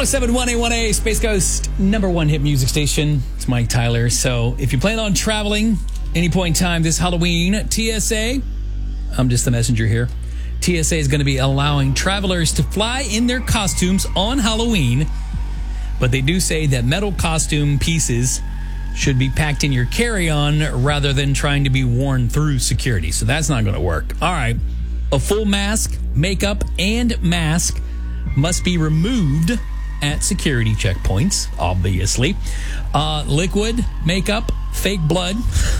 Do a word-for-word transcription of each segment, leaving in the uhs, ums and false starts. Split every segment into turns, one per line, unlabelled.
oh seven point one A one A, Space Coast, number one hit music station. It's Mike Tyler. So if you plan on traveling any point in time this Halloween, T S A, I'm just the messenger here. T S A is going to be allowing travelers to fly in their costumes on Halloween, but they do say that metal costume pieces should be packed in your carry-on rather than trying to be worn through security. So that's not going to work. All right. A full mask, makeup, and mask must be removed at security checkpoints, obviously. Uh, liquid, makeup, fake blood,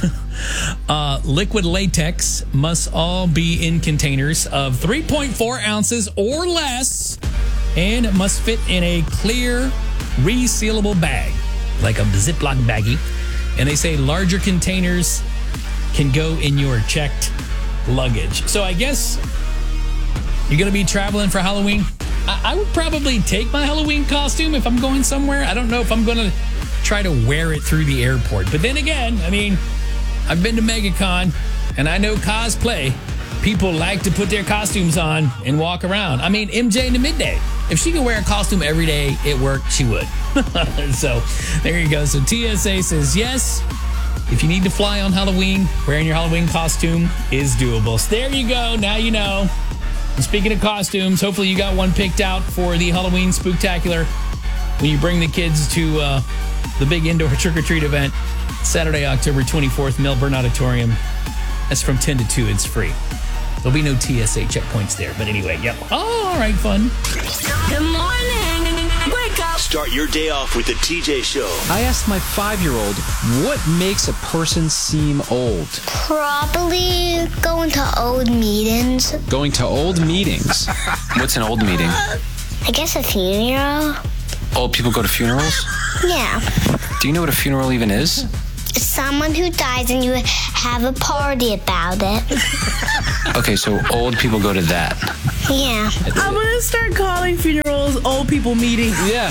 uh, liquid latex must all be in containers of three point four ounces or less and must fit in a clear, resealable bag, like a Ziploc baggie. And they say larger containers can go in your checked luggage. So I guess you're going to be traveling for Halloween. I, I would probably take my Halloween costume if I'm going somewhere. I don't know if I'm going to try to wear it through the airport. But then again, I mean, I've been to MegaCon, and I know cosplay. People like to put their costumes on and walk around. I mean, M J in the midday. If she could wear a costume every day at work, she would. So there you go. So T S A says yes. If you need to fly on Halloween, wearing your Halloween costume is doable. So there you go. Now you know. And speaking of costumes, hopefully you got one picked out for the Halloween Spooktacular when you bring the kids to uh, the big indoor trick-or-treat event Saturday, October twenty-fourth, Melbourne Auditorium. That's from ten to two. It's free. There'll be no T S A checkpoints there. But anyway, yep. Oh, all right, fun.
Good morning. Wake up.
Start your day off with the T J Show.
I asked my five-year-old, what makes a person seem old?
Probably going to old meetings.
Going to old meetings? What's an old meeting?
I guess a funeral.
Old people go to funerals?
Yeah.
Do you know what a funeral even is?
It's someone who dies and you have a party about it.
Okay, so old people go to that.
Yeah.
I'm going to start calling funerals old people meetings.
Yeah.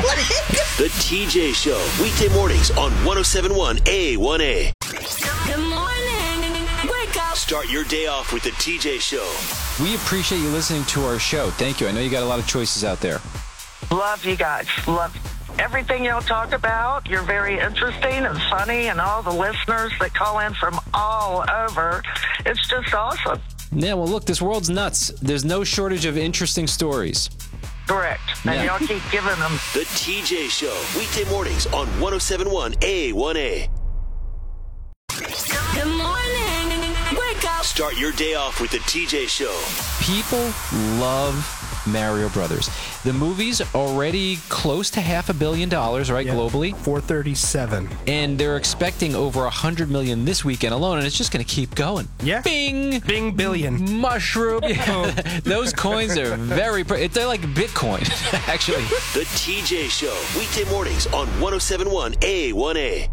The T J Show, weekday mornings on one oh seven point one A one A.
Good morning. Wake up.
Start your day off with the T J Show.
We appreciate you listening to our show. Thank you. I know you got a lot of choices out there.
Love you guys. Love everything y'all talk about. You're very interesting and funny, and all the listeners that call in from all over. It's just awesome.
Yeah, well, look, this world's nuts. There's no shortage of interesting stories.
Correct. And
Yeah.
y'all keep giving them.
The T J Show, weekday mornings on one oh seven point one A one A.
Good morning. Wake up.
Start your day off with the T J Show.
People love Mario Brothers. The movie's already close to half a billion dollars, right,
Yeah.
globally?
four thirty-seven.
And they're expecting over a hundred million this weekend alone, and it's just going to keep going.
Yeah.
Bing!
Bing billion.
Mushroom. Yeah. Those coins are very, pr- they're like Bitcoin, actually.
The T J Show, weekday mornings on one oh seven point one A one A.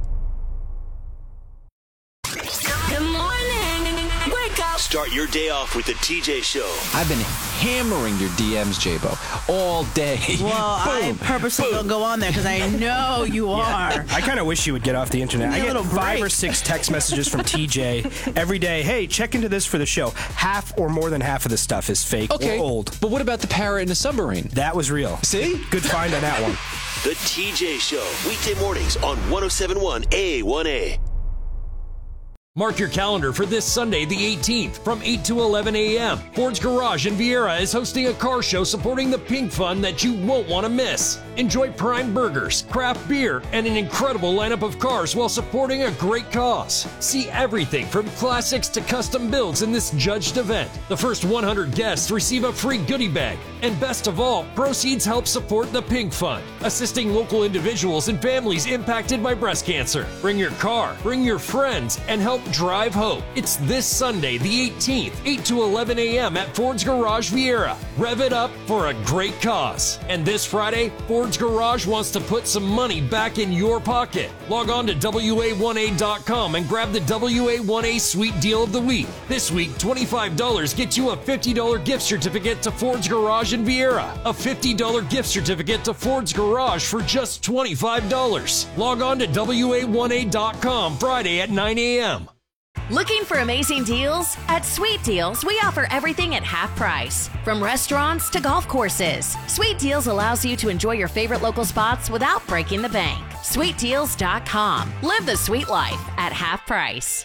Good morning. Wake up.
Start your day off with the T J Show.
I've been hammering your D Ms, J-Bo, all day.
Well, I
Boom,
purposely
boom.
don't go on there because I know you are.
I kind of wish you would get off the internet.
Give
I
me a
get
little
five
break.
or six text messages from T J every day. Hey, check into this for the show. Half or more than half of the stuff is fake
Okay,
or old.
but what about the parrot in the submarine?
That was real.
See?
Good find on that one.
The T J Show, weekday mornings on one oh seven point one A one A.
Mark your calendar for this Sunday, the eighteenth, from eight to eleven a.m. Ford's Garage in Vieira is hosting a car show supporting the Pink Fun that you won't want to miss. Enjoy prime burgers, craft beer, and an incredible lineup of cars while supporting a great cause. See everything from classics to custom builds in this judged event. The first one hundred guests receive a free goodie bag. And best of all, proceeds help support the Pink Fund, assisting local individuals and families impacted by breast cancer. Bring your car, bring your friends, and help drive hope. It's this Sunday, the eighteenth, eight to eleven a.m. at Ford's Garage Vieira. Rev it up for a great cause. And this Friday, Ford's Garage wants to put some money back in your pocket. Log on to W A one A dot com and grab the W A one A Sweet Deal of the Week. This week, twenty-five dollars gets you a fifty dollars gift certificate to Ford's Garage in Vieira. A fifty dollars gift certificate to Ford's Garage for just twenty-five dollars. Log on to W A one A dot com Friday at nine a.m.
Looking for amazing deals? At Sweet Deals, we offer everything at half price. From restaurants to golf courses, Sweet Deals allows you to enjoy your favorite local spots without breaking the bank. sweet deals dot com. Live the sweet life at half price.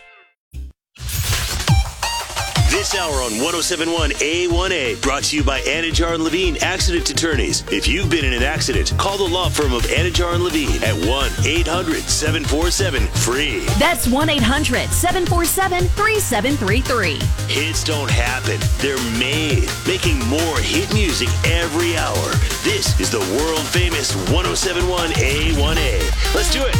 This hour on one oh seven point one A one A, brought to you by Anajar and Levine Accident Attorneys. If you've been in an accident, call the law firm of Anajar and Levine at one eight hundred seven four seven FREE.
That's one eight hundred seven four seven three seven three three.
Hits don't happen, they're made. Making more hit music every hour. This is the world famous one oh seven point one A one A. Let's do it.